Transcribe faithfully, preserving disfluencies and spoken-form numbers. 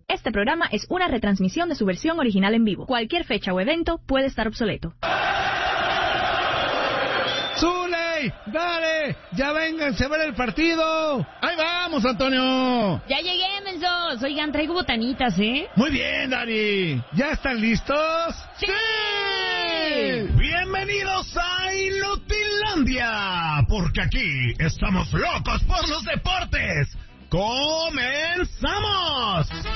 Este programa es una retransmisión de su versión original en vivo. Cualquier fecha o evento puede estar obsoleto. ¡Zuley! ¡Dale! ¡Ya vénganse a ver el partido! ¡Ahí vamos, Antonio! Ya llegué, mensos. Oigan, traigo botanitas, ¿eh? Muy bien, Dani. ¿Ya están listos? ¡Sí! ¡Sí! Bienvenidos a Inutilandia, porque aquí estamos locos por los deportes. ¡Comenzamos!